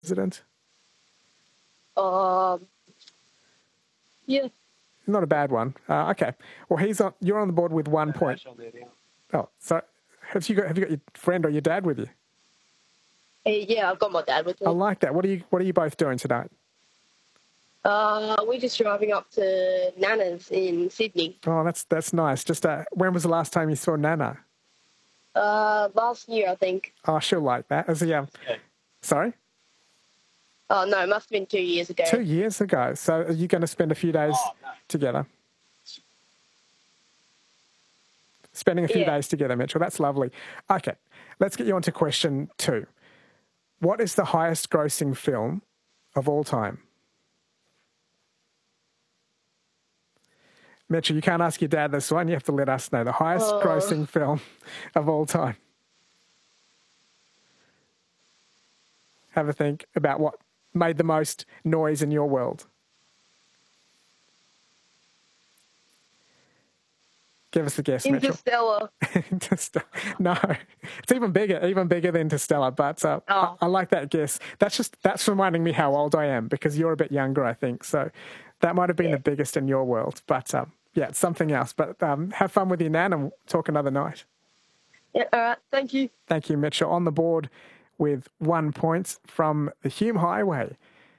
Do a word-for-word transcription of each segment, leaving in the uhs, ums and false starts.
president? Um, yeah. Not a bad one. Uh, okay. Well, he's on. You're on the board with one point. Oh, so have you got have you got your friend or your dad with you? Uh, yeah, I've got my dad with me. I like that. What are you What are you both doing tonight? Uh, we're just driving up to Nana's in Sydney. Oh, that's that's nice. Just uh, when was the last time you saw Nana? Uh, last year, I think. Oh, she'll like that. As a young. Yeah. Sorry. Oh no, it must have been two years ago. Two years ago. So are you going to spend a few days oh, no. together? Spending a few yeah. days together, Mitchell. That's lovely. Okay, let's get you on to question two. What is the highest grossing film of all time? Mitchell, you can't ask your dad this one. You have to let us know. The highest oh. grossing film of all time. Have a think about what made the most noise in your world. Give us a guess, Interstellar. Mitchell. Interstellar. No, it's even bigger, even bigger than Interstellar. But uh, oh. I, I like that guess. That's just that's reminding me how old I am because you're a bit younger, I think. So that might have been yeah. the biggest in your world. But um, yeah, it's something else. But um, have fun with your nan and we'll talk another night. Yeah. All right. Thank you. Thank you, Mitchell. On the board with one point from the Hume Highway.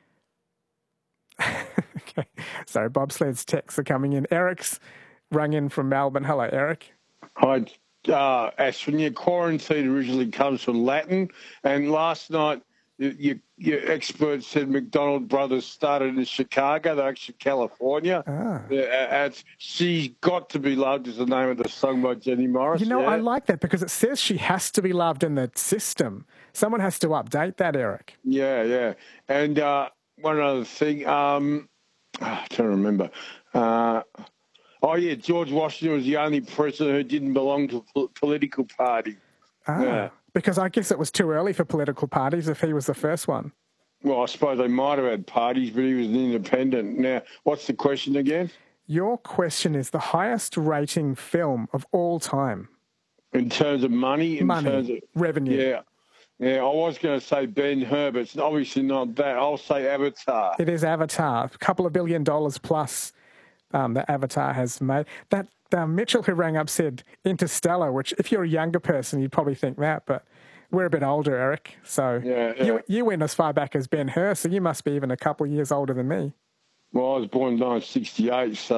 Okay. Sorry, bobsled's texts are coming in. Eric's rung in from Melbourne. Hello, Eric. Hi, uh, Ashwin. Your quarantine originally comes from Latin, and last night your, your expert said McDonald Brothers started in Chicago. They're actually California. Ah. Uh, She's Got to Be Loved is the name of the song by Jenny Morris. You know, yeah? I like that because it says she has to be loved in the system. Someone has to update that, Eric. Yeah, yeah. And uh, one other thing, um, oh, I'm trying to remember. Uh, oh, yeah, George Washington was the only president who didn't belong to a political party. Ah, yeah. Because I guess it was too early for political parties if he was the first one. Well, I suppose they might have had parties, but he was an independent. Now, what's the question again? Your question is the highest rating film of all time. In terms of money? In money, terms of revenue. Yeah. Yeah, I was going to say Ben-Hur, but it's obviously not that. I'll say Avatar. It is Avatar. A couple of billion dollars plus um, that Avatar has made. That uh, Mitchell who rang up said Interstellar, which if you're a younger person, you'd probably think that, but we're a bit older, Eric. So yeah, yeah. You, you went as far back as Ben-Hur, so you must be even a couple of years older than me. Well, I was born in nineteen sixty-eight, so